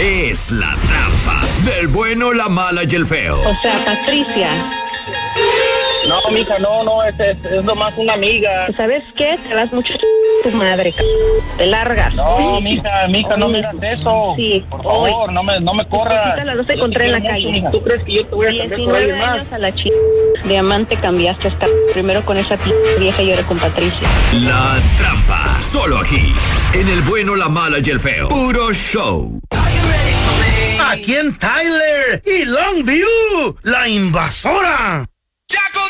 es La Trampa, del bueno, la mala y el feo. O sea, Patricia. No, mija, no, es nomás una amiga. ¿Sabes qué? Te vas mucho a tu madre, te largas. No, mija, no me hagas eso. Sí, por favor, no me corras. Las dos te encontré en la calle. Mucho, ¿tú crees que yo te voy a cambiar por alguien más? 19 años a la diamante cambiaste hasta primero con esa vieja y ahora con Patricia. La Trampa, solo aquí, en el bueno, la mala y el feo. Puro show. Aquí en Tyler y Longview, la invasora.